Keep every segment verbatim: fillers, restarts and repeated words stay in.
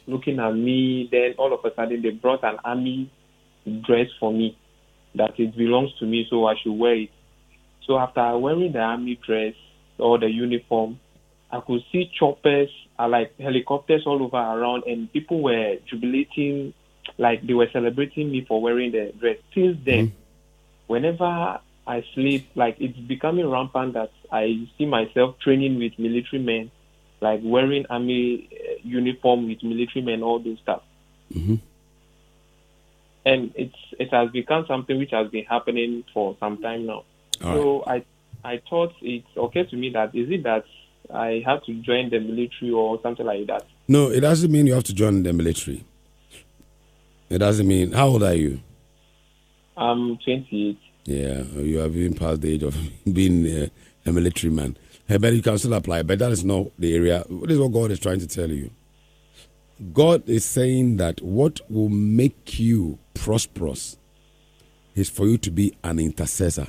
looking at me. Then all of a sudden, they brought an army dress for me that it belongs to me, so I should wear it. So after wearing the army dress or the uniform, I could see choppers, uh, like helicopters all over around, and people were jubilating, like they were celebrating me for wearing the dress. Since then, mm-hmm. whenever I sleep, like it's becoming rampant that I see myself training with military men, like wearing army uh, uniform with military men, all those stuff. Mm-hmm. And it's it has become something which has been happening for some time now. All so right. I I thought it's okay to me that is it that I have to join the military or something like that? No, it doesn't mean you have to join the military. It doesn't mean. How old are you? I'm twenty-eight. Yeah, you have been past the age of being uh, a military man. Hey, but you can still apply, but that is not the area. This is what God is trying to tell you. God is saying that what will make you prosperous is for you to be an intercessor.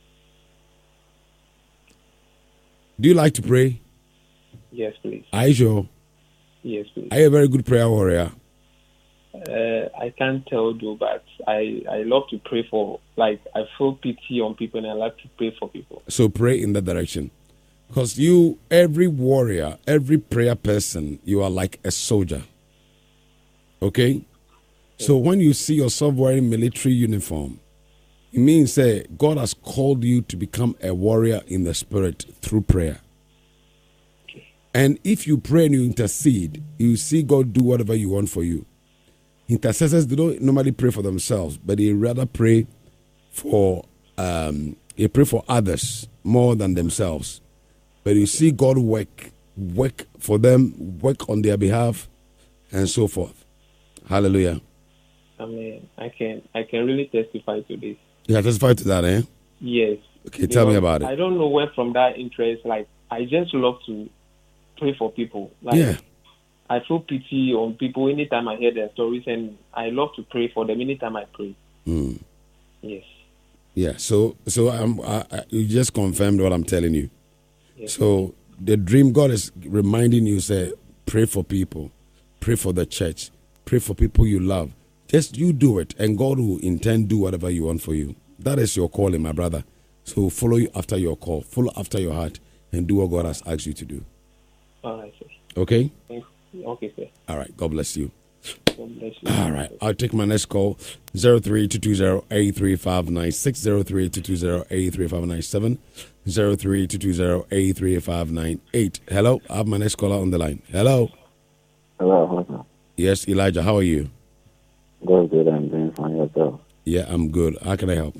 Do you like to pray? Yes, please. Are you sure? Yes, please. Are you a very good prayer warrior? Uh, I can't tell you, but I, I love to pray for, like, I feel pity on people and I like to pray for people. So pray in that direction. Because you, every warrior, every prayer person, you are like a soldier. Okay? Yes. So when you see yourself wearing military uniform, it means that uh, God has called you to become a warrior in the spirit through prayer. Okay. And if you pray and you intercede, you see God do whatever you want for you. Intercessors, they don't normally pray for themselves, but they rather pray for um, they pray for others more than themselves. But you see God work, work for them, work on their behalf, and so forth. Hallelujah. Amen. I can I can really testify to this. You can testify to that, eh? Yes. Okay, tell me about it. I don't know where from that interest. Like, I just love to pray for people. Like, yeah. I feel pity on people anytime I hear their stories, and I love to pray for them anytime I pray. Mm. Yes. Yeah. So, so I'm. I, I, you just confirmed what I'm telling you. Yes. So the dream, God is reminding you, say, pray for people, pray for the church, pray for people you love. Just you do it, and God will intend do whatever you want for you. That is your calling, my brother. So follow you after your call, follow after your heart, and do what God has asked you to do. All right, sir. Okay? Okay, sir. All right. God bless you. God bless you. All right. I'll take my next call, zero three two two zero eight three five nine six, zero three two two zero eight three five nine seven, zero three two two zero eight three five nine eight. Hello? I have my next caller on the line. Hello? Hello. Yes, Elijah. How are you? Good, good. I'm doing fine. Yourself? Yeah, I'm good. How can I help?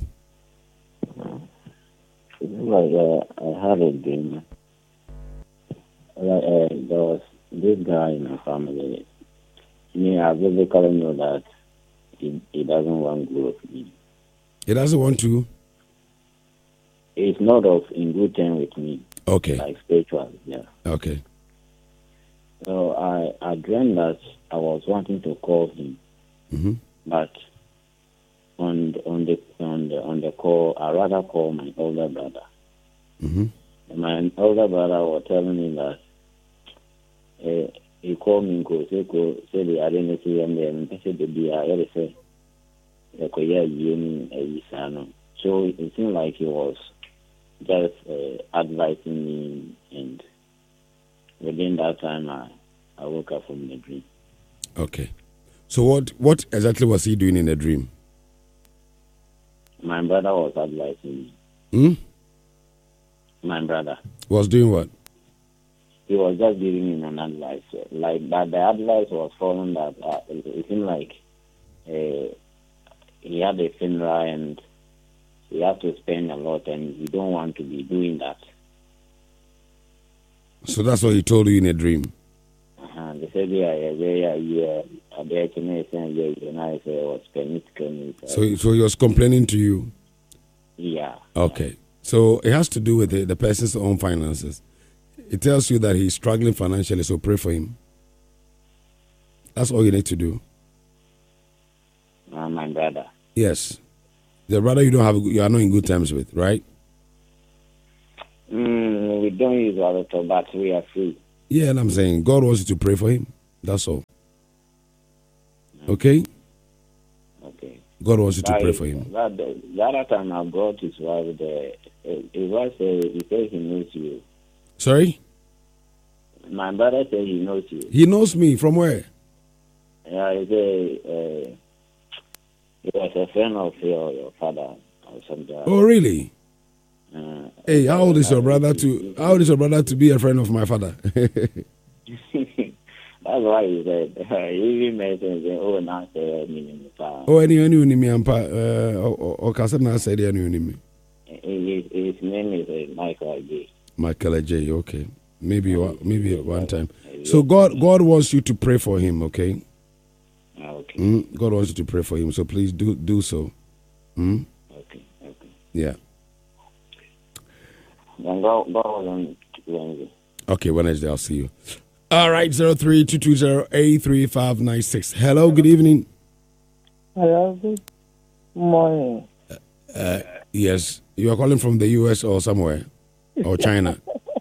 It's like uh, I had a dream. Like, uh, there was this guy in my family. Me, I basically know that he, he doesn't want good with me. He doesn't want to? He's not of in good terms with me. Okay. Like spiritually, yeah. Okay. So I, I dreamed that I was wanting to call him. Mm-hmm. But on the, on the on the on the call, I rather call my older brother. Mm-hmm. And my older brother was telling me that uh, he called me and said, "Say the identity and then said the be I say the Korea Union Isano." So it seemed like he was just uh, advising me, and within that time, I I woke up from the dream. Okay. So what, what exactly was he doing in the dream? My brother was advising me. Hmm? My brother. Was doing what? He was just giving me an advice. Like that, the advice was following that uh, it, it seemed like uh, he had a funeral and he had to spend a lot, and he don't want to be doing that. So that's what he told you in a dream? Uh-huh. They said, yeah, yeah, yeah, yeah. So, so he was complaining to you? Yeah. Okay. So it has to do with the, the person's own finances. It tells you that he's struggling financially, so pray for him. That's all you need to do. Uh, my brother. Yes. The brother you don't have, you are not in good terms with, right? Mm, we don't use a lot of, but we are free. Yeah, and I'm saying God wants you to pray for him. That's all. Okay? Okay. God wants you to That pray is- for him. That, the other time I brought his wife there, he was say he said he knows you. Sorry? My brother said he knows you. He knows me from where? Yeah, he said uh, he was a friend of your, your father or something. Oh, really? Uh, Hey, how old is your brother to how old is your brother to be a friend of my father? That's why he said he even mentioned saying, "Oh, now say minimum power." Oh, any any unimi ampa uh or kasa na say any unimi. His, his name is uh, Michael J. Michael J. Okay, maybe one- maybe one time. So God God wants you to pray for him. Okay. Ah, okay. Mm, God wants you to pray for him. So please do do so. Mm? Okay. Okay. Yeah. Then go go on Wednesday. Okay, Wednesday I'll see you. All right, zero three two two zero eight three five nine six. Hello, good evening. Hello, good morning. Uh, yes, you are calling from the U S or somewhere or China.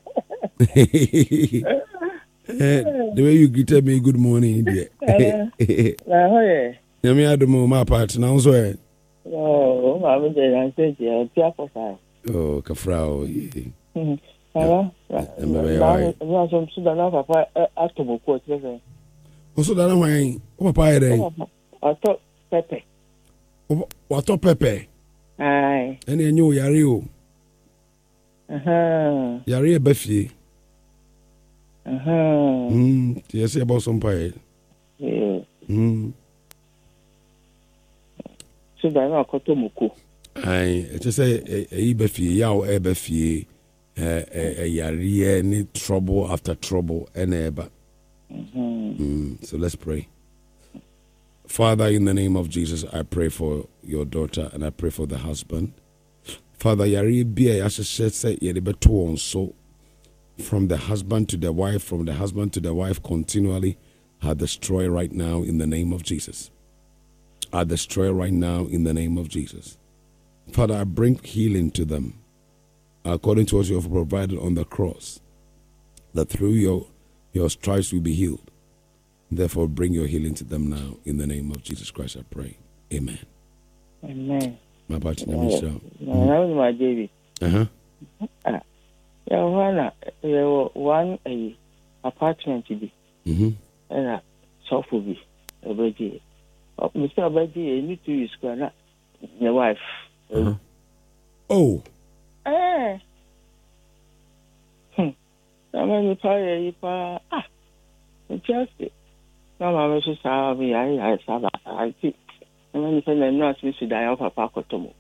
Eh, the way you greeted me, good morning, dear. Hello. Na hɔ yɛ. Nyame adomo ma part na so eh. Oh, maame de na se je o ti akɔsa. Oh, kafra o. ye. Mhm. Hello. Ɛmɛ bɛyɛ Na wae. na so so da na papa atomo ko ti fɛ. Oso dara hwan? O papa yɛ dɛn? Ato pepe. O watɔ pɛpɛ. Ai. Ɛne enye o yare o. Aha. Yare e ba fie. Aha. Mm, ti yɛ sɛ ɛbɔ so mpa Eh, Mm. so da na akɔtɔ mo ko. Ai, ɛkyɛ sɛ ɛyi ba fie, yaw ɛba fie. Eh eh yare ne trouble after trouble ɛna ɛba. Mhm. Mm, so let's pray. Father, in the name of Jesus, I pray for your daughter and I pray for the husband. Father, yari bia yashe say yeribeto on so from the husband to the wife, from the husband to the wife continually, I destroy right now in the name of Jesus. I destroy right now in the name of Jesus. Father, I bring healing to them according to what you have provided on the cross, that through your, your stripes will be healed. Therefore, bring your healing to them now. In the name of Jesus Christ, I pray. Amen. Amen. My bad, Michelle. Na na ma David. Uh-huh. Ah. Ya wana ya one a apartment bi. Mm-hmm. Ɛna sɔfo bi ɔbɛgye mr ɔbɛgye ɛni two years kora na ne wife Uh-huh. Oh, ɛɛ hmm na nipa yɛ yi paa ah nti ase na maame so saa mi yare yare saa ba ati na nipa na nurse bi so da yɛ papa akɔtɔ mo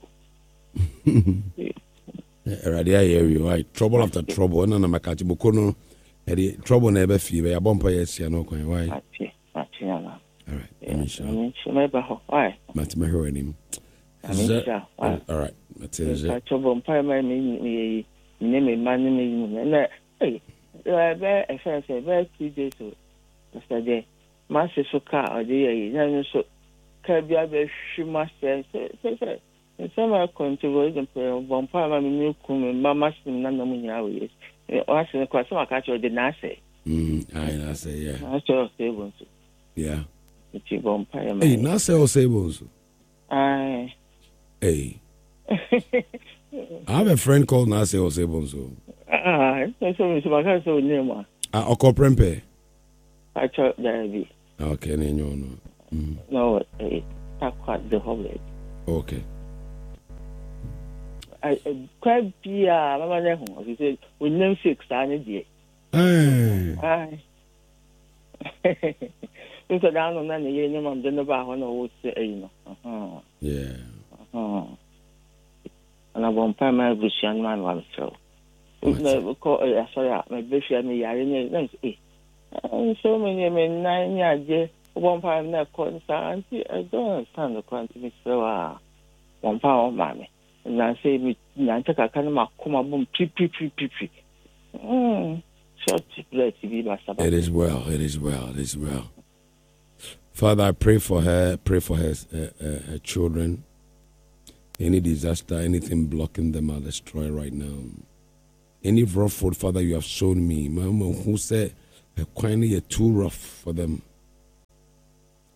Eradi ayewi, right? Trouble after trouble. No, no, makati bukono. Edi trouble never fee. Be a bumper yes, ya no kwen. Why? ati ati na All right. Let me show. ɛmi nso mɛba hɔ why Mati me hear him. ɛmi nso why All right. Mati is it. ati bɔ mpa ma mi mi yɛ yi ne mi ma ne mi yi mu ɛnɛ ɛy ɛbɛ ɛfɛ ɛfɛ ɛbɛ two days o ɛsɛdeɛ maa se so kaa ɔde yɛ yi na ɛno nso kaa bi abɛhwi ma sɛ sɛ sɛ sɛ nsɛm a ɛkɔ nti wɔ ɛdɛ mpɛ bɔ mpa ma mi ne kun mi mma ma se mi na nam nyinaa wɔ yɛ ɔase ne kɔ asɛm aka kyerɛ ɔde n'asɛ Mm, I say yeah. n'asɛ ɔsɛ ebu nso Yeah. nti bɔ mpa ma Hey, na say o say bones. ayi Hey, I have a friend called Nase Osebonso. ah ɛsɛ mi nso maka sɛ ɔne mu a Ah, Oko Prempe. akyɛ daabi Okay, ne nyo no. Mm, na ɔwɔ ɛyɛ takwa de hɔ baabi. okay. Kwa bia mama ne ho ɔsi sɛ onyam six saa ne deɛ Hey. ai nso da no na ne yɛ ne mam de no ba hɔ na ɔwɔ sɛ ɛyi no ɔhɔ Yeah. ɔhɔ ana bɔ mpa ma abusua no ma no amsɛw na kɔ asɔre a ma bɛhwia me yare ne na nso eh nso me ne me nan ne agye bɔ mpa na kɔ saa nti I don't understand the quantity me sɛ wa bɔ mpa o ma me na say me na taka kan ma koma bom pri pri pri pri pri mm short breath bi ba saba. It is well. It is well. It is well. Father, I pray for her. Pray for her, uh, uh, her children. Any disaster, anything blocking them, I'll destroy right now. Any rough road, Father, you have shown me. Mama, who said a quantity is too rough for them.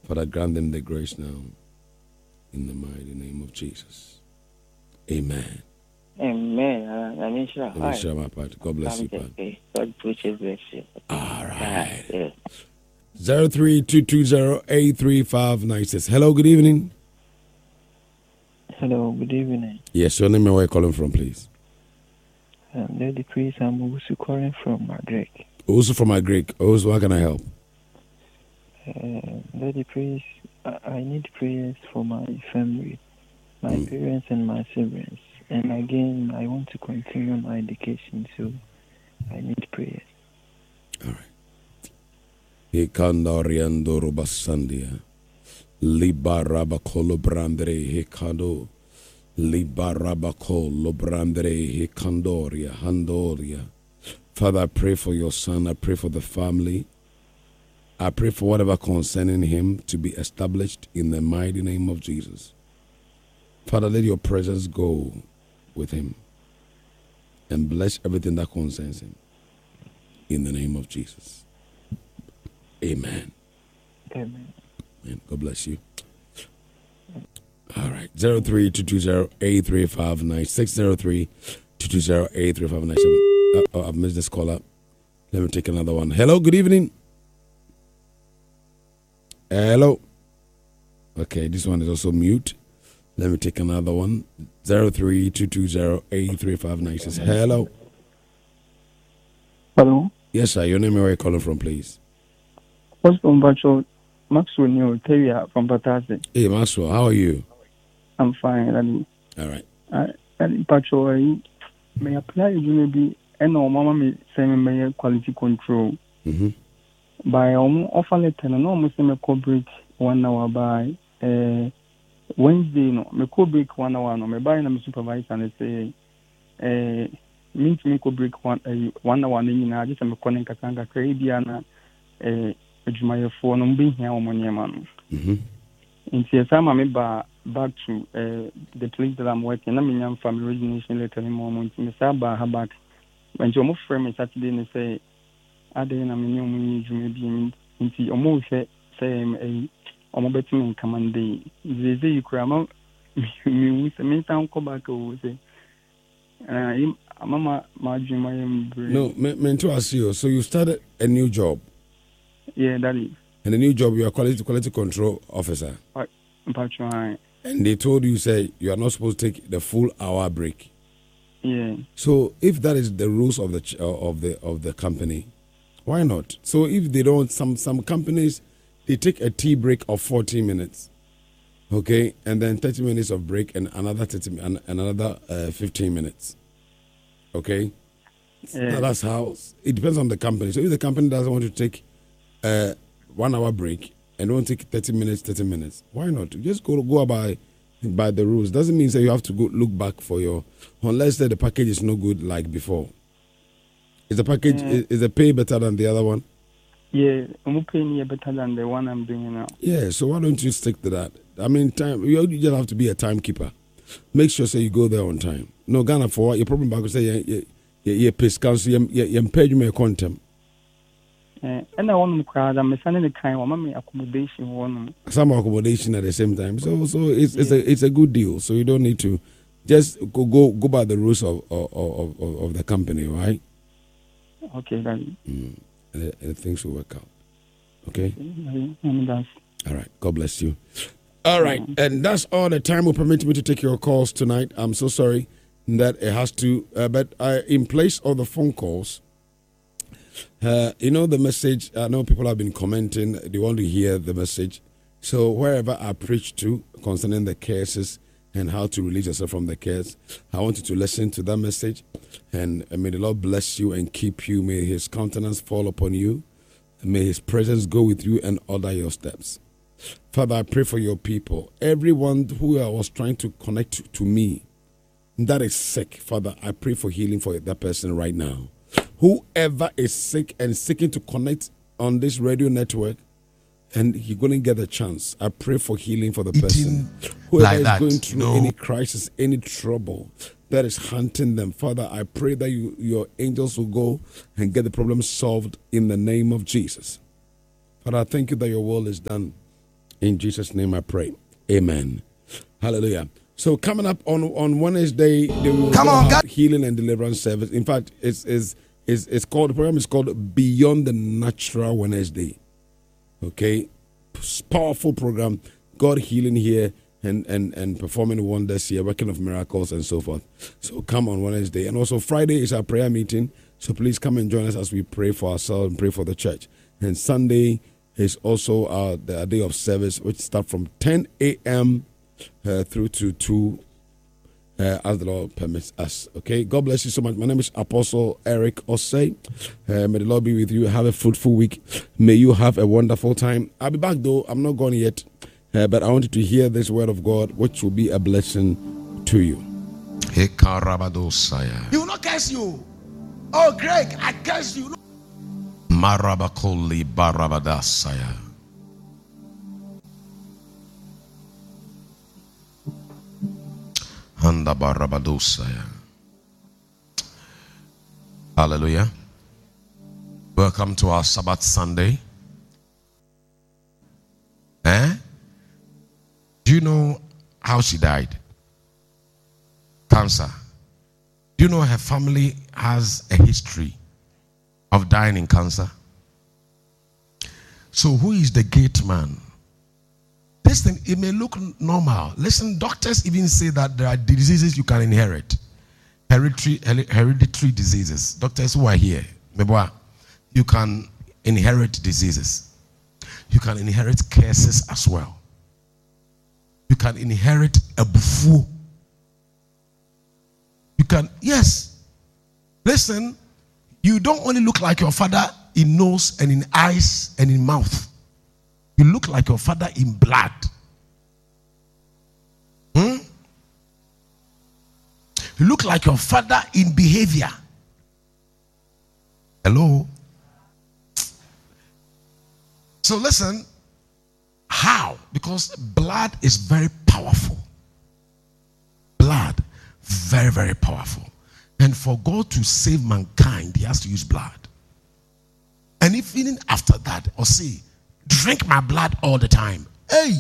Father, grant them the grace now. In the mighty name of Jesus. Amen. Amen. Uh, I mean, sure. Let me share my part. God bless you, Pat. God bless you. All right. Yeah. Zero three two two zero eight three five nine six. Hello, good evening. Hello, good evening. Yes, your name and where you calling from, please. Um, Lady Chris, I'm also calling from Madrid. Also from my Greek. Also, how can I help? Uh, Lady Chris, I, I need prayers for my family, my mm. parents and my siblings. And again, I want to continue my education, so I need prayers. All right. Hekandariando robasandia. Libarabakolo brandre hekado. Libarabako lobrandre hekandoria handoria. Father, I pray for your son. I pray for the family. I pray for whatever concerning him to be established in the mighty name of Jesus. Father, let your presence go with him and bless everything that concerns him in the name of Jesus. Amen. Amen. Amen. God bless you. All right. zero three two two zero eight three five nine six zero three two two zero eight three five nine seven. Uh, oh, I've missed this caller. Let me take another one. Hello, good evening. Hello. Okay, this one is also mute. Let me take another one. zero three two two zero eight three five nine six. Hello. Hello. Yes, sir. Your name and where you calling from, please? What's from Bacho? Maxwell New Teria from Batase. Hey, Maxwell, how are you? I'm fine, Daddy. All right. I, Daddy Bacho, I may apply you maybe, and no mama may say me quality control. Mm-hmm. By um offer letter, no, must me co break one hour by uh Wednesday, no, me co break one hour, no, me buy and supervisor and say, uh, mean to me co break one uh, one hour, and I just am connect Katanga Caribbean, uh, adwumayɛfoɔ no mbɛ hia wɔn nneɛma no. Nti ɛsɛ ama me ba back to uh, the place that I'm working. Na me nya family resignation letter ni mo mo nti me sa ba ha back. Nti wɔn frɛ me Saturday ne sɛ adan na me ne wɔn nyi dwuma bi nti wɔn hwɛ sɛ ɛyi wɔn bɛtumi nkama nde zeze yi kura ma me wu sɛ me nsan kɔ back o sɛ ɛɛ mama ma dwuma yɛ mbre. No, me me to ask you. So you started a new job. Yeah, Daddy. And the new job, you are quality quality control officer. Right. And they told you, say, you are not supposed to take the full hour break. Yeah. So if that is the rules of the uh, of the of the company, why not? So if they don't, some some companies they take a tea break of forty minutes, okay, and then thirty minutes of break and another thirty and another uh, fifteen minutes, okay. Yeah. Now that's how it depends on the company. So if the company doesn't want to take Uh, one hour break and don't take thirty minutes, thirty minutes. Why not? Just go go by by the rules. Doesn't mean that you have to go look back for your unless the package is no good like before. Is the package yeah. is, is the pay better than the other one? Yeah, I'm paying better than the one I'm doing now. Yeah, so why don't you stick to that? I mean, time you just have to be a timekeeper. Make sure say you go there on time. No Ghana for what your problem back say you you you pay council you you pay you my contempt. Uh, and I want to crowd. I'm sending the kind of mommy accommodation one. Some accommodation at the same time. So so it's it's yeah. a it's a good deal. So you don't need to just go go, go by the rules of of, of of the company, right? Okay, then. Mm. And, and things will work out. Okay. Okay. All right. God bless you. All right, yeah. And that's all the time will permit me to take your calls tonight. I'm so sorry that it has to, uh, but I, in place of the phone calls. Uh, you know the message, I know people have been commenting, they want to hear the message. So wherever I preach to concerning the cases and how to release yourself from the cares, I want you to listen to that message. And may the Lord bless you and keep you. May his countenance fall upon you. And may his presence go with you and order your steps. Father, I pray for your people. Everyone who was trying to connect to me that is sick, Father, I pray for healing for that person right now. Whoever is sick and seeking to connect on this radio network and you're going to get a chance, I pray for healing for the person. Whoever like is that, going through no. any crisis, any trouble that is hunting them, Father, I pray that you, your angels will go and get the problem solved in the name of Jesus. Father, I thank you that your will is done In Jesus' name I pray. Amen. Hallelujah. So coming up on, on Wednesday, they will Come on, have healing and deliverance service. In fact, it's, it's, it's, it's called, the program is called Beyond the Natural Wednesday. Okay? Powerful program. God healing here and, and, and performing wonders here, working of miracles and so forth. So come on Wednesday. And also Friday is our prayer meeting. So please come and join us as we pray for ourselves and pray for the church. And Sunday is also uh, the day of service, which starts from ten a.m. Uh, through to two uh, as the Lord permits us. Okay, God bless you so much. My name is Apostle Eric Osei. Uh, may the Lord be with you. Have a fruitful week. May you have a wonderful time. I'll be back though. I'm not gone yet, uh, but I want you to hear this word of God, which will be a blessing to you. He will not curse you. Oh, Greg, I curse you. Marabakoli barabadasaya. Handa barabadosaya. Hallelujah. Welcome to our Sabbath Sunday. Eh? Do you know how she died? Cancer. Do you know her family has a history of dying in cancer? So who is the gate man? This thing, it may look normal. Listen, doctors even say that there are diseases you can inherit. Hereditary, hereditary diseases. Doctors who are here, you can inherit diseases. You can inherit curses as well. You can inherit a buffo. You can, yes. Listen, you don't only look like your father in nose and in eyes and in mouth. You look like your father in blood. Hmm? You look like your father in behavior. Hello? So listen, how? Because blood is very powerful. Blood, very, very powerful. And for God to save mankind, he has to use blood. And if even after that, or say, drink my blood all the time. Hey!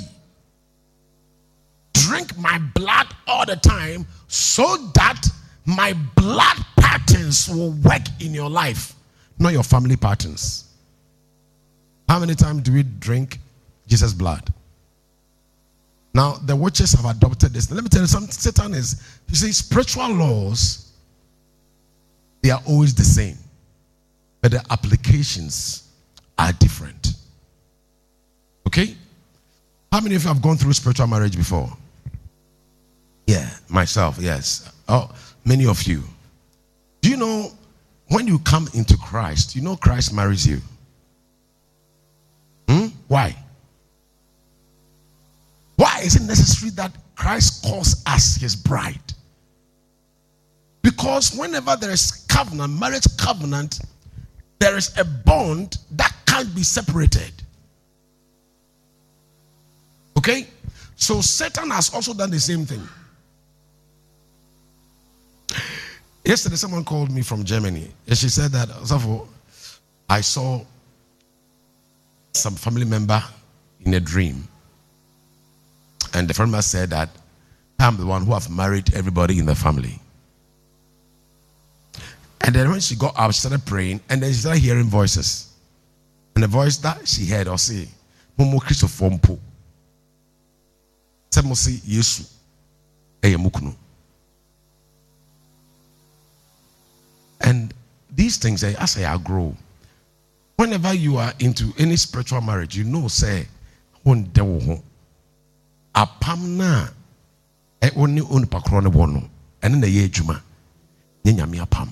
Drink my blood all the time so that my blood patterns will work in your life, not your family patterns. How many times do we drink Jesus' blood? Now, the witches have adopted this. Let me tell you something. Satan is, you see, spiritual laws, they are always the same, but the applications are different. Okay? How many of you have gone through spiritual marriage before? Yeah, myself, yes. Oh, many of you. Do you know when you come into Christ, you know Christ marries you? Hmm? Why? Why is it necessary that Christ calls us his bride? Because whenever there is covenant, marriage covenant, there is a bond that can't be separated. Okay? So Satan has also done the same thing. Yesterday, someone called me from Germany, and she said that I saw some family member in a dream. And the family member said that I'm the one who have married everybody in the family. And then when she got up, she started praying, and then she started hearing voices. And the voice that she heard or say, Momo Christopher. Yesu and these things, as I grow, whenever you are into any spiritual marriage, you know, say, apamna, e oni oni pakrone bono, and then the yejuma, nyanyami apam.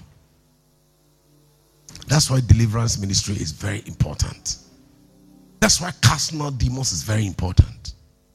That's why deliverance ministry is very important. That's why casting out demons is very important.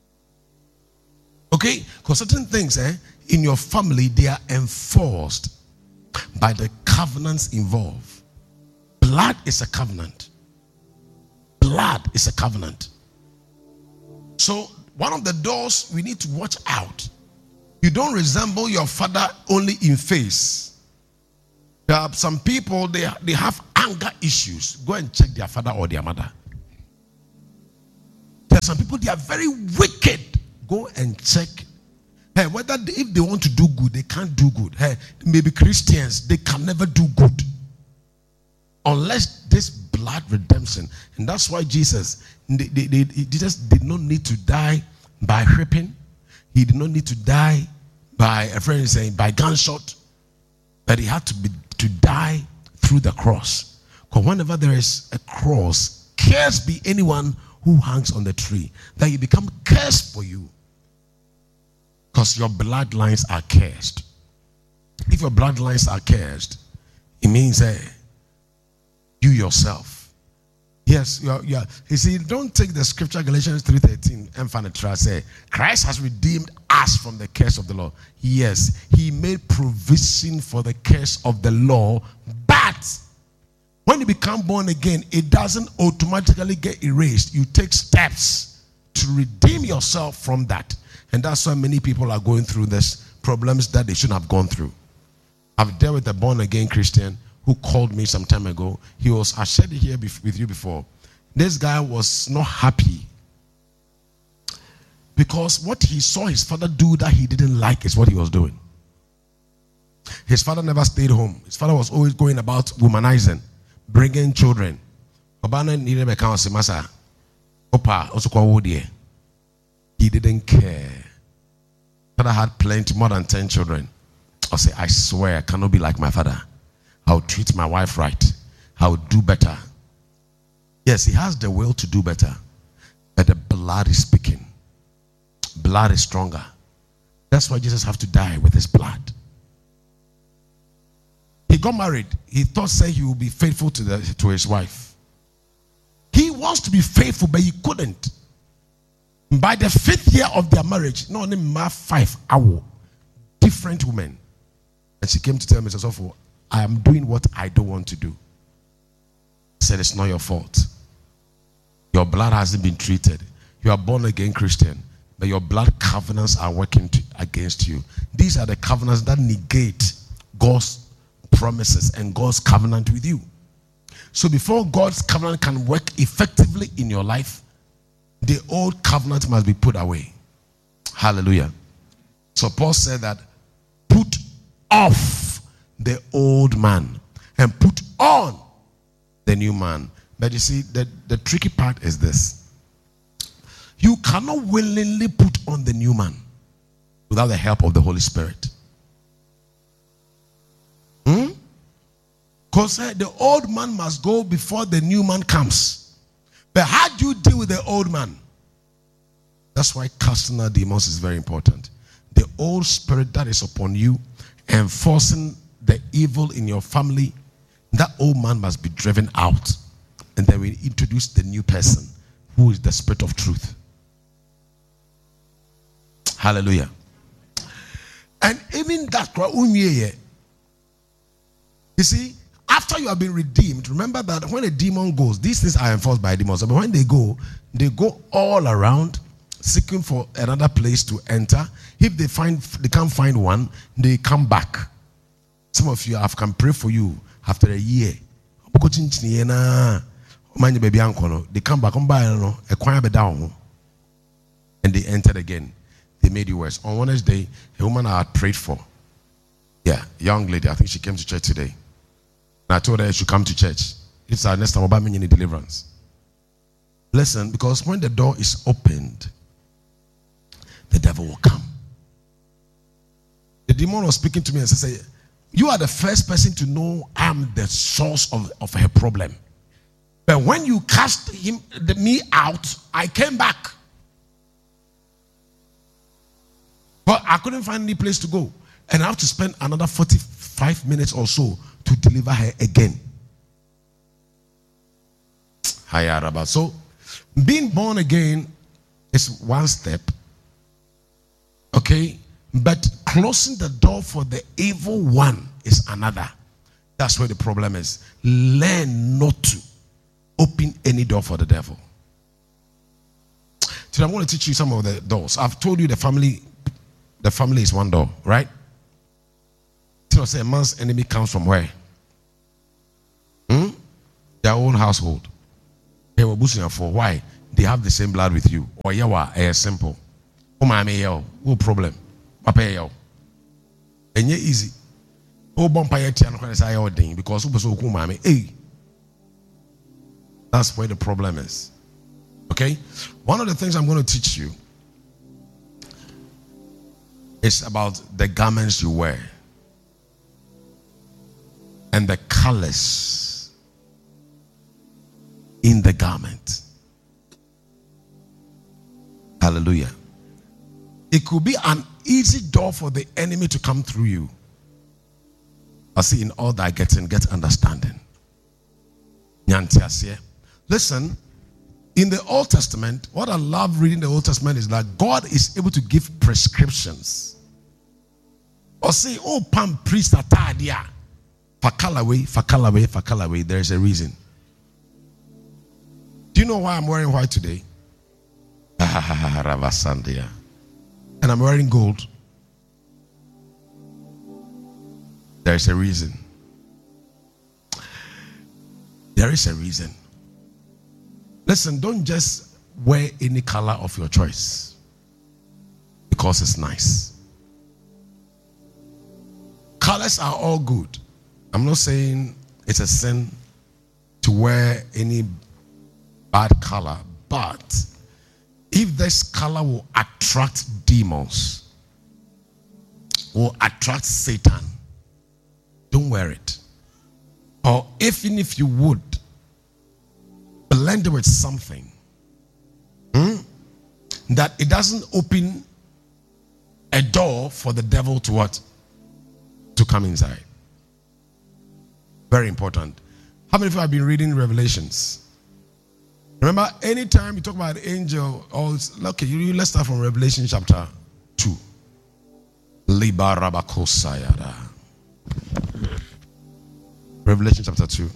Okay? Because certain things eh, in your family, they are enforced by the covenants involved. Blood is a covenant. Blood is a covenant. So, one of the doors we need to watch out. You don't resemble your father only in face. There are some people, they, they have anger issues. Go and check their father or their mother. There's some people, they are very wicked. Go and check. Hey, whether they, if they want to do good, they can't do good. Hey, maybe Christians, they can never do good unless this blood redemption. And that's why Jesus, they, they, they, Jesus did not need to die by whipping. He did not need to die by a friend saying by gunshot, but he had to be to die through the cross. Because whenever there is a cross, cursed be anyone who hangs on the tree, that you become cursed for you. Because your bloodlines are cursed. If your bloodlines are cursed, it means uh, you yourself. Yes, you're, you're, you see, don't take the scripture Galatians three thirteen and find it try say Christ has redeemed us from the curse of the law. Yes, he made provision for the curse of the law, but when you become born again, it doesn't automatically get erased. You take steps to redeem yourself from that. And that's why many people are going through this problems that they shouldn't have gone through. I've dealt with a born-again Christian who called me some time ago. He was, I shared it here with you before. This guy was not happy because what he saw his father do that he didn't like is what he was doing. His father never stayed home. His father was always going about womanizing, bringing children. He didn't care. Father had plenty, more than ten children. I say, I swear, I cannot be like my father. I'll treat my wife right. I'll do better. Yes, he has the will to do better, but the blood is speaking. Blood is stronger. That's why Jesus have to die with his blood. He got married. He thought, say, he would be faithful to the to his wife. He wants to be faithful, but he couldn't. By the fifth year of their marriage, no only five hour different women, and she came to tell me, "So, I am doing what I don't want to do." I said, "It's not your fault. Your blood hasn't been treated. You are born again Christian, but your blood covenants are working to, against you. These are the covenants that negate God's promises and God's covenant with you. So before God's covenant can work effectively in your life, the old covenant must be put away." Hallelujah. So Paul said that put off the old man and put on the new man. But you see, the, the tricky part is this. You cannot willingly put on the new man without the help of the Holy Spirit. Hmm? Because uh, the old man must go before the new man comes. But how do you deal with the old man? That's why casting out demons is very important. The old spirit that is upon you, enforcing the evil in your family, that old man must be driven out. And then we introduce the new person, who is the spirit of truth. Hallelujah. And even that, you see, after you have been redeemed, remember that when a demon goes, these things are enforced by demons. But when they go, they go all around seeking for another place to enter. If they find they can't find one, they come back. Some of you, I can pray for you after a year. They come back and they entered again. They made you worse. On Wednesday, a woman I had prayed for, yeah, young lady, I think she came to church today. And I told her she should come to church. It's our next time about me in deliverance. Listen, because when the door is opened, the devil will come. The demon was speaking to me and said, "You are the first person to know I'm the source of, of her problem. But when you cast him, the, me out, I came back. But I couldn't find any place to go. And I have to spend another forty-five minutes or so to deliver her again." So, being born again is one step. Okay? But closing the door for the evil one is another. That's where the problem is. Learn not to open any door for the devil. Today I'm going to teach you some of the doors. I've told you the family, the family is one door, right? So say a man's enemy comes from where? Hmm? Their own household. They were boosting for why? they have the same blood with you. Or yawa, eh, simple. Oh, my yo, no problem. Papa yo. And ye easy. Oh, bumpire tiano can say your thing because who so cool, mommy. Hey, that's where the problem is. Okay, one of the things I'm going to teach you is about the garments you wear and the colors in the garment. Hallelujah. It could be an easy door for the enemy to come through you. I see in all that getting, get understanding. Listen, in the Old Testament, what I love reading the Old Testament is that God is able to give prescriptions. Or say, oh, Pam priest atadia. Fakalawe, fakalawe, fakalawe. There is a reason. Do you know why I'm wearing white today? Ravasandia. And I'm wearing gold. There is a reason. There is a reason. Listen, don't just wear any color of your choice because it's nice. Colors are all good. I'm not saying it's a sin to wear any bad color, but if this color will attract demons, will attract Satan, don't wear it. Or even if you would, blend it with something hmm, that it doesn't open a door for the devil to what? To come inside. Very important. How many of you have been reading Revelations? Remember, anytime you talk about the angel, or okay, you, you, let's start from Revelation chapter two. Revelation chapter two.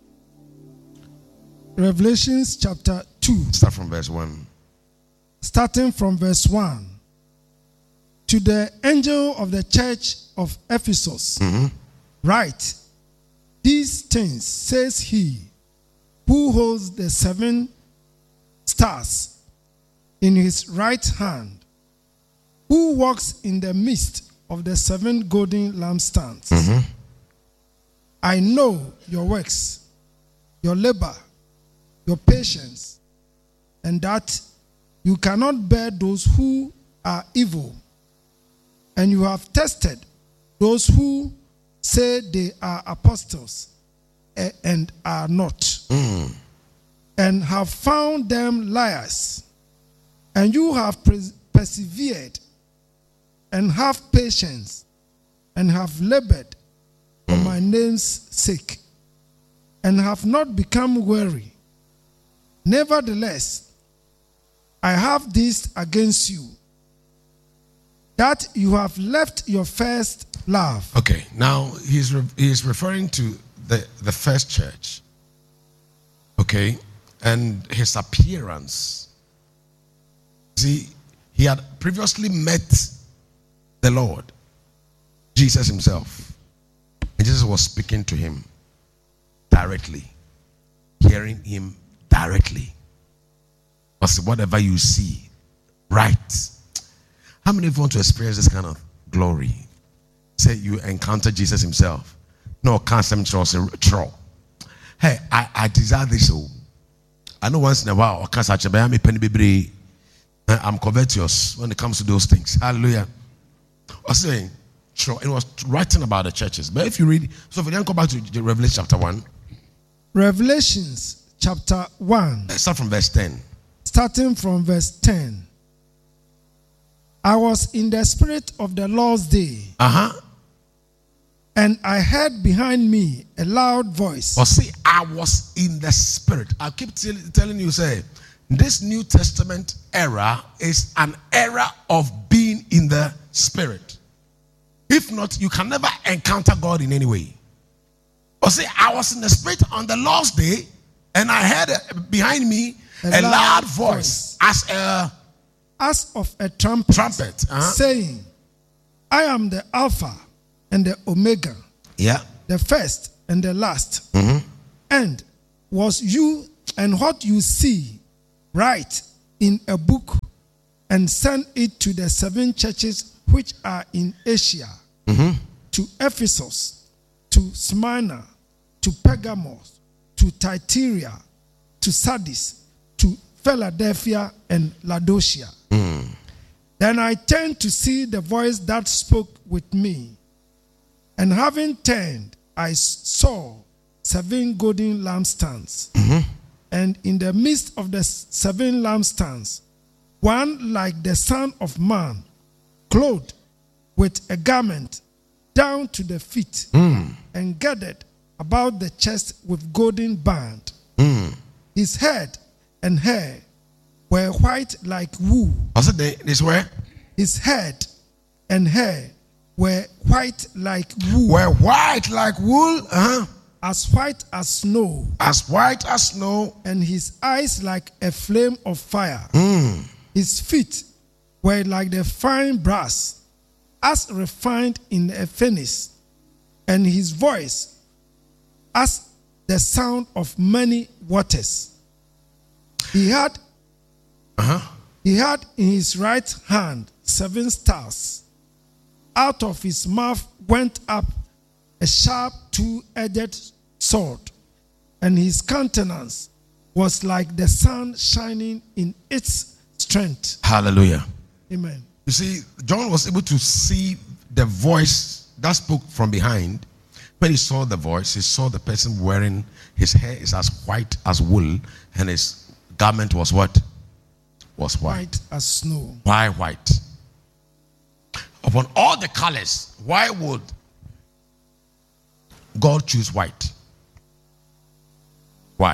Revelations chapter two. Start from verse one. Starting from verse one. To the angel of the church of Ephesus, mm-hmm. write, these things says he who holds the seven stars in his right hand, who walks in the midst of the seven golden lampstands. Mm-hmm. I know your works, your labor, your patience, and that you cannot bear those who are evil, and you have tested those who say they are apostles and are not, mm. and have found them liars, and you have pres- persevered and have patience and have labored for my name's sake, and have not become weary. Nevertheless, I have this against you, that you have left your first love. Okay, now he's re- he's referring to the, the first church. Okay, and his appearance. See, he had previously met the Lord, Jesus himself. And Jesus was speaking to him directly, hearing him directly. Because whatever you see, right. How many of you want to experience this kind of glory? Say you encounter Jesus himself. No, can't say true. Hey, I, I desire this. So I know once in a while, I'm covetous when it comes to those things. Hallelujah. I was saying, sure, it was writing about the churches. But if you read, so if you then go back to Revelation chapter one. Revelations chapter one. Let's start from verse ten. Starting from verse ten. I was in the spirit of the Lord's day. Uh-huh. And I heard behind me a loud voice. Or see, I was in the spirit. I keep t- telling you, say, this New Testament era is an era of being in the spirit. If not, you can never encounter God in any way. Or say, I was in the spirit on the Lord's day, and I heard uh, behind me a, a loud, loud voice, voice as a as of a trumpet, trumpet uh-huh. saying, I am the Alpha and the Omega, yeah, the first and the last. Mm-hmm. And was you and what you see Write in a book and send it to the seven churches which are in Asia, Mm-hmm. to Ephesus, to Smyrna, to Pergamos, to Thyatira, to Sardis, to Philadelphia and Laodicea. Mm. Then I turned to see the voice that spoke with me. And having turned, I saw seven golden lampstands. Mm-hmm. And in the midst of the seven lampstands, one like the Son of Man, clothed with a garment down to the feet, Mm. and girded about the chest with golden band. Mm. His head and hair were white like wool. I said they, this where? His head and hair were white like wool, Were white like wool, uh-huh. as white as snow, As white as snow. and his eyes like a flame of fire. Mm. His feet were like the fine brass, as refined in a furnace, and his voice as the sound of many waters. He had Uh-huh. he had in his right hand seven stars. Out of his mouth went up a sharp two-edged sword, and his countenance was like the sun shining in its strength. Hallelujah. Amen. You see, John was able to see the voice that spoke from behind. When he saw the voice, he saw the person wearing, his hair is as white as wool, and his garment was what? Was white. White as snow. Why white? Upon all the colors, why would God choose white? Why?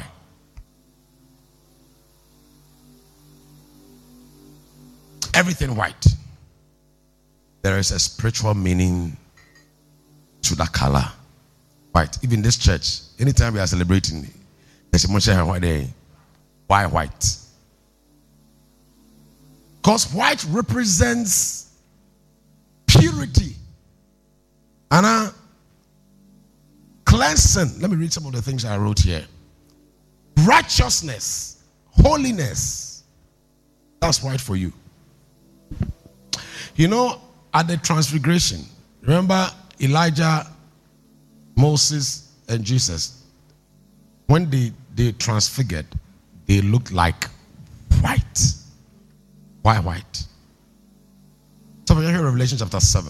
Everything white. There is a spiritual meaning to that color. White. Even this church, anytime we are celebrating, there's a much white day. Why white? Because white represents purity. Anna, cleansing. Let me read some of the things I wrote here. Righteousness, holiness. That's white for you. You know, at the transfiguration, remember Elijah, Moses, and Jesus, when they, they transfigured, they looked like white. Why white? So we hear Revelation chapter seven.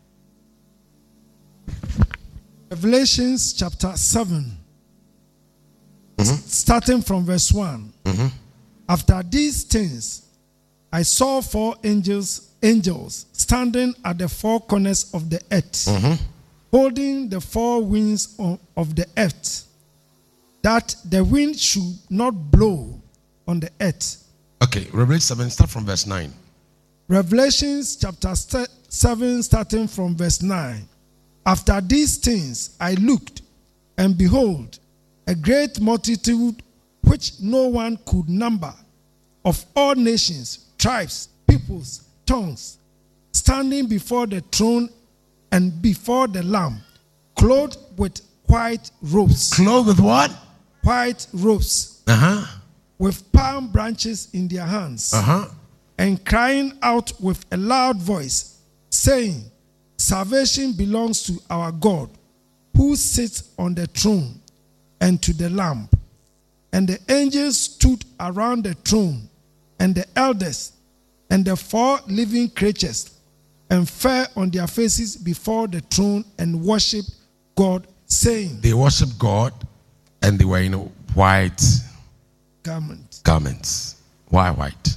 Revelations chapter seven, Mm-hmm. starting from verse one. Mm-hmm. After these things, I saw four angels, angels standing at the four corners of the earth, Mm-hmm. holding the four winds of, of the earth, that the wind should not blow on the earth. Okay, Revelation seven, start from verse nine. Revelations chapter seven, starting from verse nine. After these things I looked, and behold, a great multitude which no one could number, of all nations, tribes, peoples, tongues, standing before the throne and before the Lamb, clothed with white robes. Clothed with what? White robes, Uh-huh. with palm branches in their hands, Uh-huh. and crying out with a loud voice, saying, Salvation belongs to our God, who sits on the throne, and to the Lamb. And the angels stood around the throne, and the elders, and the four living creatures, and fell on their faces before the throne and worshipped God, saying, They worshiped God, and they were in white Garment. garments. Why white?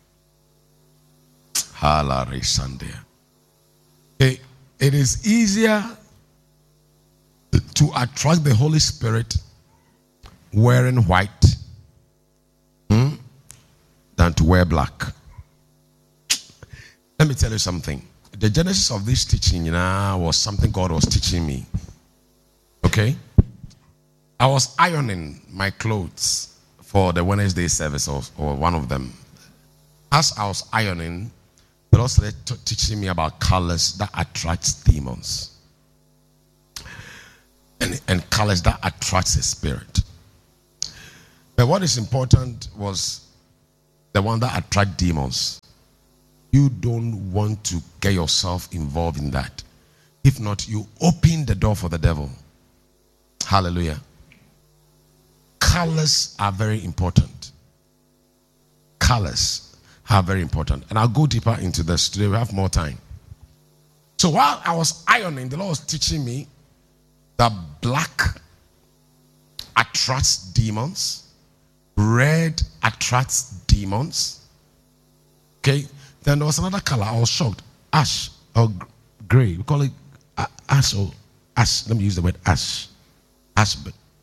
Halare Sunday. Okay, it is easier to attract the Holy Spirit wearing white hmm, than to wear black. Let me tell you something. The genesis of this teaching, you know, was something God was teaching me. Okay? I was ironing my clothes for the Wednesday service, or, or one of them. As I was ironing, the Lord started t- teaching me about colors that attract demons. And, and colors that attract the spirit. But what is important was the one that attract demons. You don't want to get yourself involved in that. If not, you open the door for the devil. Hallelujah. Colors are very important. Colors are very important. And I'll go deeper into this today. We have more time. So while I was ironing, the Lord was teaching me that black attracts demons, red attracts demons. Okay, then there was another color. I was shocked. Ash or gray. We call it ash or ash. Let me use the word ash. Ash.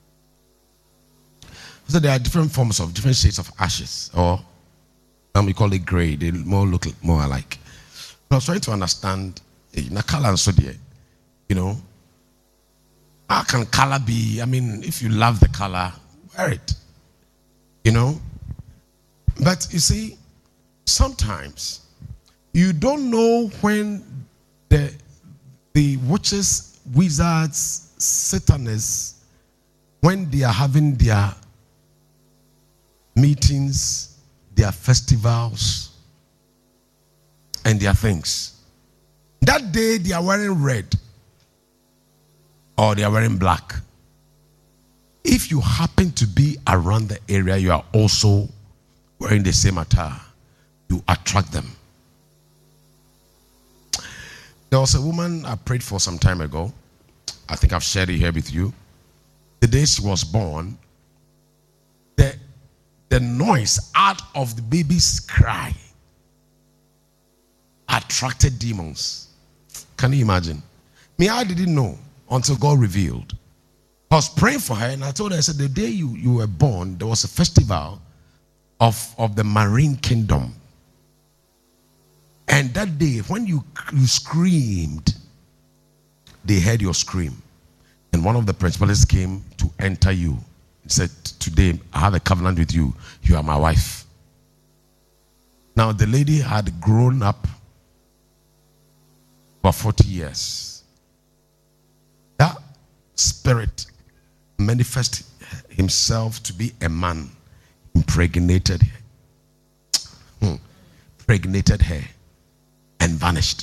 So there are different forms of different shades of ashes, or um, we call it gray. They more look more alike. I was trying to understand in a color and so there, you know, how can color be? I mean, if you love the color, wear it, you know. But you see, sometimes you don't know when the the witches, wizards, satanists, when they are having their meetings, their festivals, and their things. That day they are wearing red or they are wearing black. If you happen to be around the area, you are also wearing the same attire, you attract them. There was a woman I prayed for some time ago. I think I've shared it here with you. The day she was born, the, the noise out of the baby's cry attracted demons. Can you imagine? Me, I didn't know until God revealed. I was praying for her and I told her, I said, the day you, you were born, there was a festival of, of the marine kingdom. And that day, when you, you screamed, they heard your scream. And one of the principalities came to enter you. He said, today, I have a covenant with you. You are my wife. Now, the lady had grown up for forty years. That spirit manifested himself to be a man, impregnated her, hmm. impregnated her, and vanished.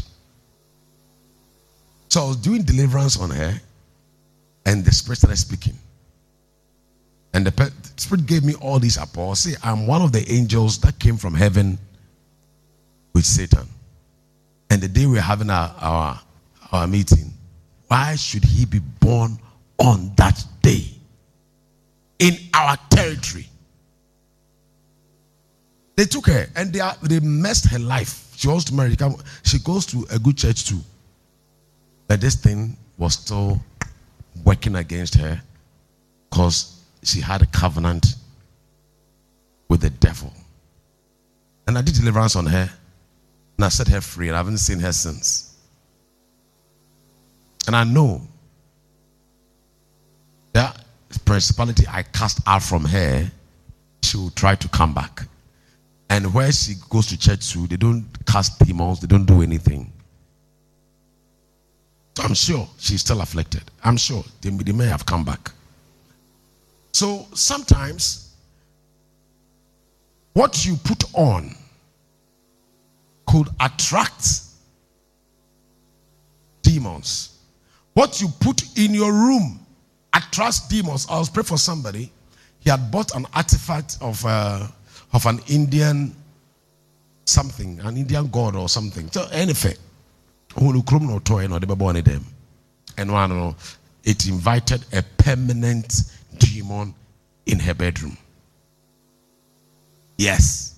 So I was doing deliverance on her, and the spirit started speaking. And the spirit gave me all these apostles. See, I'm one of the angels that came from heaven with Satan. And the day we're having our, our, our meeting, why should he be born on that day in our territory? They took her and they, are, they messed her life. She wants to marry. She goes to a good church too. But this thing was still working against her because she had a covenant with the devil. And I did deliverance on her. And I set her free, and I haven't seen her since. And I know that principality I cast out from her, she will try to come back. And where she goes to church too, they don't cast demons, they don't do anything. So I'm sure she's still afflicted. I'm sure they, they may have come back. So sometimes, what you put on could attract demons. What you put in your room attracts demons. I was praying for somebody. He had bought an artifact of uh, of an Indian something, an Indian god or something. So anything. And one, it invited a permanent demon in her bedroom. Yes.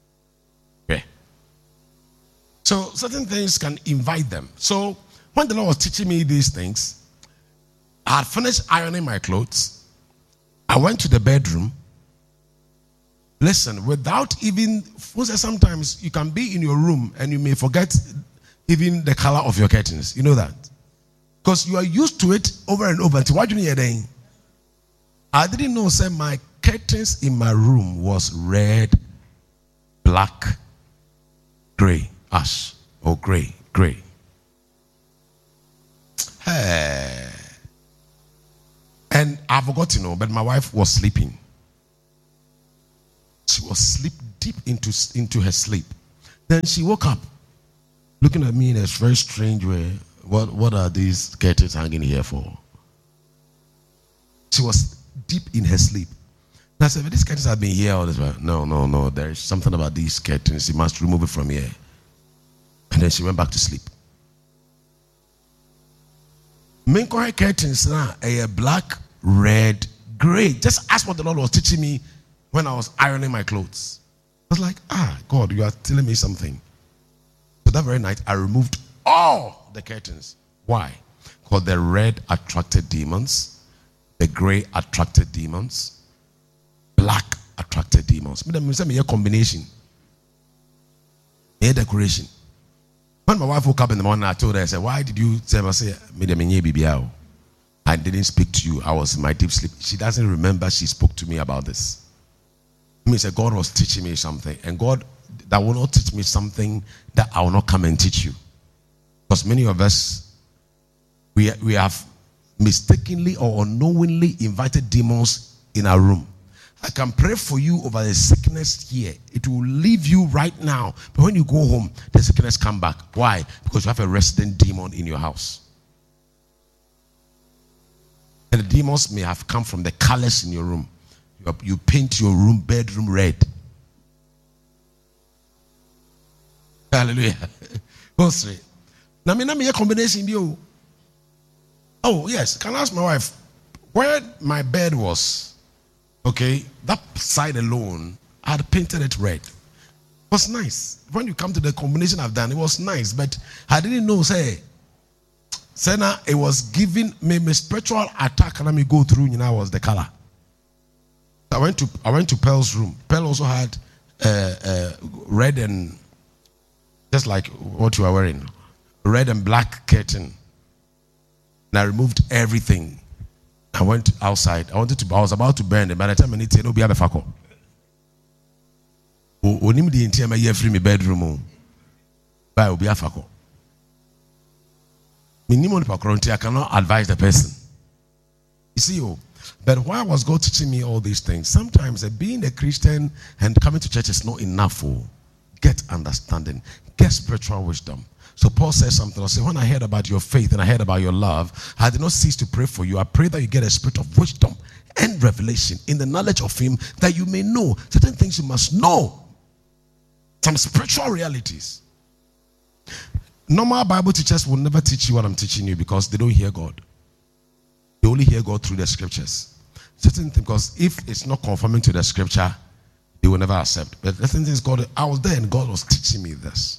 So certain things can invite them. So when the Lord was teaching me these things, I had finished ironing my clothes. I went to the bedroom. Listen, without even, sometimes you can be in your room and you may forget even the color of your curtains. You know that? Because you are used to it over and over. Until what you hear then? I didn't know, say, my curtains in my room was red, black, gray. Ash or gray, gray. Hey. And I forgot to know, but my wife was sleeping. She was sleep deep into, into her sleep. Then she woke up, looking at me in a very strange way. What, what are these curtains hanging here for? She was deep in her sleep. And I said, but these curtains have been here all this while. No, no, no. There is something about these curtains. You must remove it from here. And then she went back to sleep. Minko her curtains now a black, red, gray. Just ask what the Lord was teaching me when I was ironing my clothes. I was like, ah, God, you are telling me something. So that very night, I removed all the curtains. Why? Because the red attracted demons, the gray attracted demons, black attracted demons. Me say me a combination, a decoration. When my wife woke up in the morning, I told her, I said, why did you say, I say, I didn't speak to you. I was in my deep sleep. She doesn't remember she spoke to me about this. Me say God was teaching me something, and God that will not teach me something that I will not come and teach you. Because many of us, we we have mistakenly or unknowingly invited demons in our room. I can pray for you over the sickness here. It will leave you right now. But when you go home, the sickness come back. Why? Because you have a resident demon in your house. And the demons may have come from the colors in your room. You, you paint your room, bedroom red. Hallelujah. Now, me me a combination you. Oh yes, can I ask my wife where my bed was? Okay, that side alone, I had painted it red. It was nice. When you come to the combination I've done, it was nice, but I didn't know, say, Sena, it was giving me my spiritual attack, and let me go through, you know, was the color. I went to I went to Pearl's room. Pearl also had uh, uh, red and, just like what you are wearing, red and black curtain. And I removed everything. I went outside. I wanted to. I was about to burn it. By the time I need to, no be a fako. Onim di inti ama ye free me bedroom. By obi a fako. Minimum pakronti. I cannot advise the person. You see, oh, but why was God teaching me all these things? Sometimes uh, being a Christian and coming to church is not enough. Oh, get understanding, get spiritual wisdom. So Paul says something. I say, when I heard about your faith and I heard about your love, I did not cease to pray for you. I pray that you get a spirit of wisdom and revelation in the knowledge of him, that you may know certain things you must know. Some spiritual realities. Normal Bible teachers will never teach you what I'm teaching you because they don't hear God. They only hear God through the scriptures. Certain things, because if it's not conforming to the scripture, they will never accept. But the thing is, God, I was there and God was teaching me this.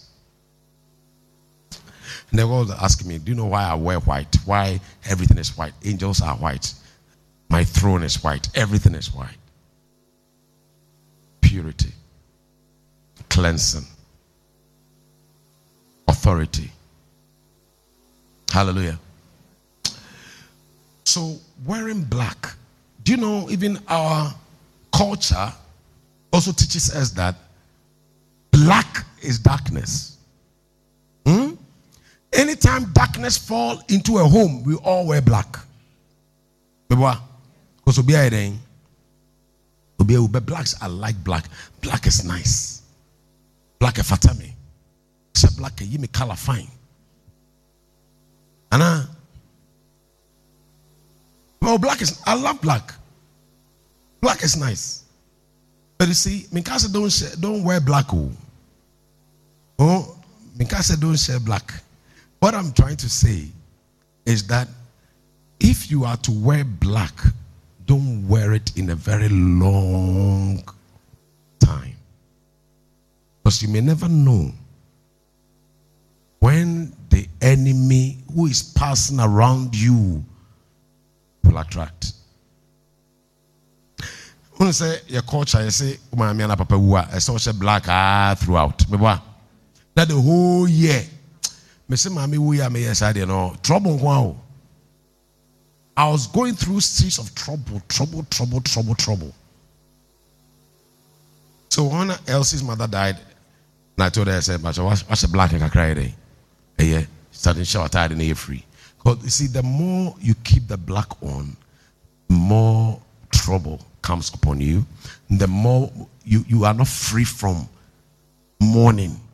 And they were asking me, do you know why I wear white? Why everything is white? Angels are white. My throne is white. Everything is white. Purity. Cleansing. Authority. Hallelujah. So, wearing black. Do you know, even our culture also teaches us that black is darkness. Hmm? Anytime darkness fall into a home, we all wear black. Because blacks are like black. Black is nice. Black is fatami. Except black is me color fine. Anna. Well, black is. I love black. Black is nice. But you see, Mikasa don't share, don't wear black. Oh, oh Mikasa don't share black. What I'm trying to say is that if you are to wear black, don't wear it in a very long time. Because you may never know when the enemy who is passing around you will attract. When you say your culture, you say, I saw black ah, throughout. That the whole year. Trouble. Wow. I was going through seas of trouble, trouble, trouble, trouble, trouble. So when Elsie's mother died, and I told her, I said, "But what's a black and I cried? Yeah, starting shower tired and air free." Because you see, the more you keep the black on, the more trouble comes upon you, the more you, you are not free from mourning.